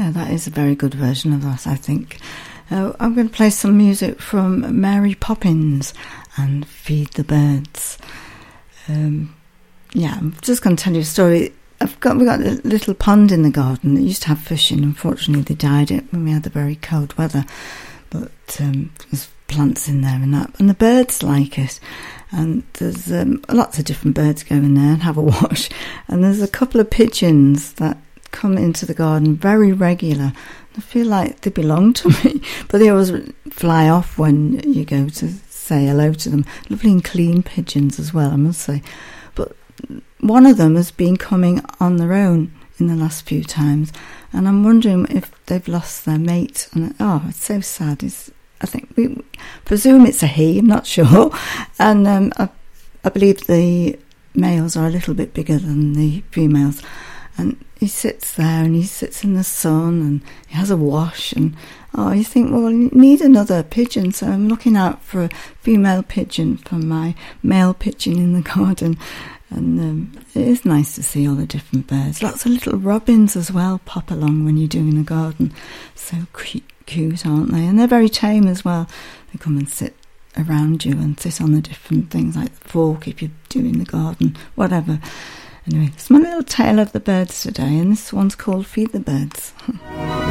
Yeah, that is a very good version of that, I think. I'm going to play some music from Mary Poppins and Feed the Birds. I'm just going to tell you a story. We've got a little pond in the garden that used to have fish in. Unfortunately, they died when we had the very cold weather. But there's plants in there and that. And the birds like it. And there's lots of different birds go in there and have a wash. And there's a couple of pigeons that come into the garden very regular. I feel like they belong to me. But they always fly off when you go to say hello to them. Lovely and clean pigeons as well, I must say. But one of them has been coming on their own in the last few times, and I'm wondering if they've lost their mate. And it's so sad. I think we presume it's a he. I'm not sure, and I believe the males are a little bit bigger than the females. And he sits there and he sits in the sun and he has a wash, and you think, well, you need another pigeon, so I'm looking out for a female pigeon for my male pigeon in the garden. And it is nice to see all the different birds. Lots of little robins as well pop along when you're doing the garden. So cute, aren't they? And they're very tame as well. They come and sit around you and sit on the different things like the fork if you're doing the garden, whatever. Anyway, it's my little tale of the birds today, and this one's called Feed the Birds.